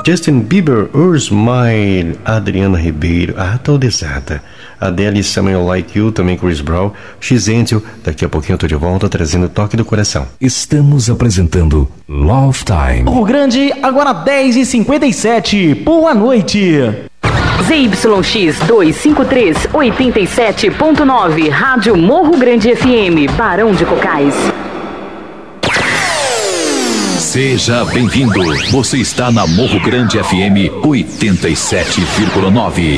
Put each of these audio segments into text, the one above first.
Justin Bieber, Your Smile, Adriana Ribeiro, toda exata. Adele, Someone Like You, também Chris Brown, X Angel. Daqui a pouquinho eu tô de volta trazendo o toque do coração. Estamos apresentando Love Time. Morro Grande, agora 10h57. Boa noite. ZYX 253, 87.9, Rádio Morro Grande FM, Barão de Cocais. Seja bem-vindo. Você está na Morro Grande FM 87,9.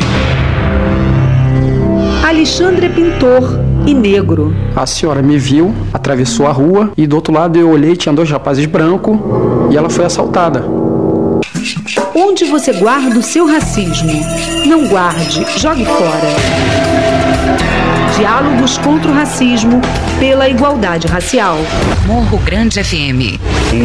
Alexandre é pintor e negro. A senhora me viu, atravessou a rua e do outro lado eu olhei, tinha 2 rapazes brancos e ela foi assaltada. Onde você guarda o seu racismo? Não guarde, jogue fora. Diálogos contra o racismo pela igualdade racial. Morro Grande FM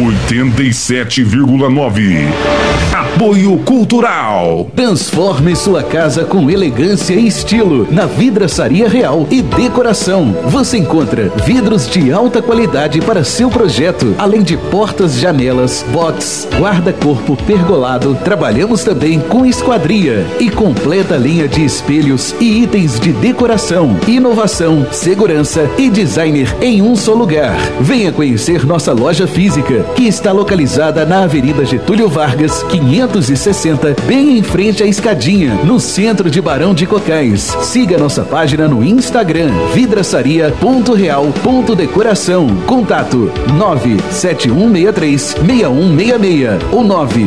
87,9. Apoio Cultural. Transforme sua casa com elegância e estilo na Vidraçaria Real e Decoração. Você encontra vidros de alta qualidade para seu projeto, além de portas, janelas, box, guarda-corpo pergolado. Trabalhamos também com esquadria e completa linha de espelhos e itens de decoração, inovação, segurança e designer em um só lugar. Venha conhecer nossa loja física, que está localizada na Avenida Getúlio Vargas, 560, bem em frente à Escadinha, no centro de Barão de Cocais. Siga nossa página no Instagram, vidraçaria.real.decoração. Contato 97163-6166 ou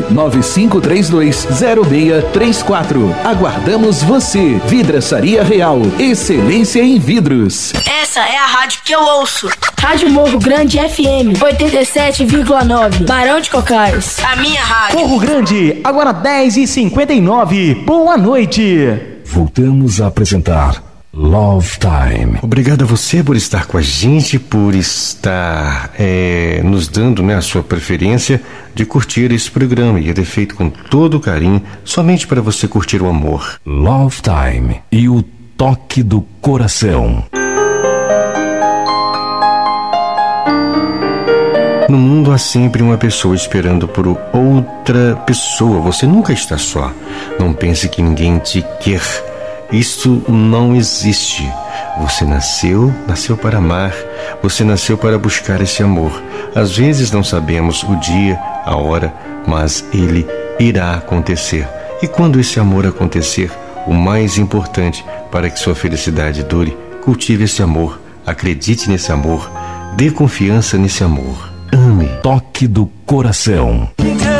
99532-0634. Aguardamos você. Vidraçaria Real, excelência em vidros. Essa é a rádio que eu ouço. Rádio Morro Grande FM 87,9, Barão de Cocais. A minha rádio. Morro Grande, agora 10h59. Boa noite. Voltamos a apresentar Love Time. Obrigado a você por estar com a gente, por estar nos dando, a sua preferência de curtir esse programa. E ele é feito com todo carinho, somente para você curtir o amor. Love Time e o toque do coração. No mundo há sempre uma pessoa esperando por outra pessoa. Você nunca está só. Não pense que ninguém te quer. Isso não existe. Você nasceu para amar. Você nasceu para buscar esse amor. Às vezes não sabemos o dia, a hora, mas ele irá acontecer. E quando esse amor acontecer, o mais importante para que sua felicidade dure, cultive esse amor, acredite nesse amor, dê confiança nesse amor. Ame. Toque do coração.